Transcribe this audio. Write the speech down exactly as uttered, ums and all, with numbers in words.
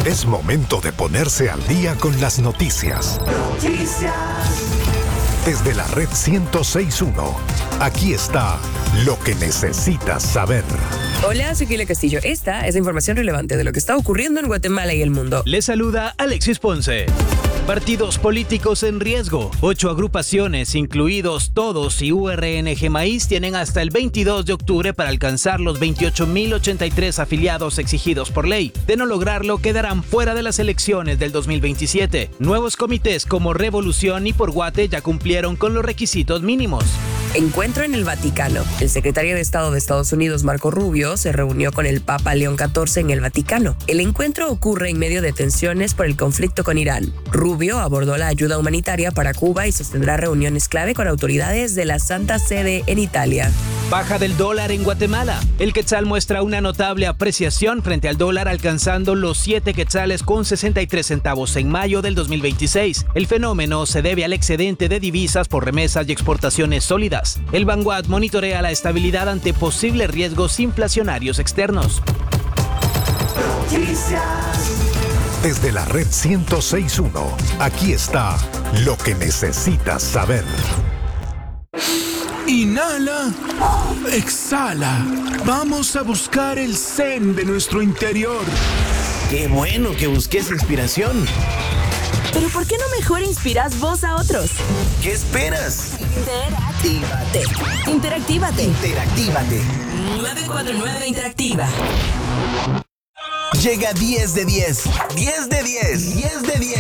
Es momento de ponerse al día con las noticias. Noticias. Desde la red ciento seis punto uno, aquí está lo que necesitas saber. Hola, soy Kila Castillo. Esta es la información relevante de lo que está ocurriendo en Guatemala y el mundo. Les saluda Alexis Ponce. Partidos políticos en riesgo. Ocho agrupaciones, incluidos Todos y U R N G Maíz, tienen hasta el veintidós de octubre para alcanzar los veintiocho mil ochenta y tres afiliados exigidos por ley. De no lograrlo, quedarán fuera de las elecciones del dos mil veintisiete. Nuevos comités como Revolución y Por Guate ya cumplieron con los requisitos mínimos. Encuentro en el Vaticano. El secretario de Estado de Estados Unidos, Marco Rubio, se reunió con el Papa León catorce en el Vaticano. El encuentro ocurre en medio de tensiones por el conflicto con Irán. Rubio abordó la ayuda humanitaria para Cuba y sostendrá reuniones clave con autoridades de la Santa Sede en Italia. Baja del dólar en Guatemala. El quetzal muestra una notable apreciación frente al dólar, alcanzando los siete quetzales con sesenta y tres centavos en mayo del dos mil veintiséis. El fenómeno se debe al excedente de divisas por remesas y exportaciones sólidas. El Vanguard monitorea la estabilidad ante posibles riesgos inflacionarios externos. Noticias. Desde la red ciento seis punto uno, aquí está lo que necesitas saber. Inhala, exhala. Vamos a buscar el zen de nuestro interior. Qué bueno que busques inspiración. Pero ¿por qué no mejor inspiras vos a otros? ¿Qué esperas? Interactívate. Interactívate. Interactívate. nueve cuatro nueve Interactiva. Llega diez de diez. diez de diez. diez de diez.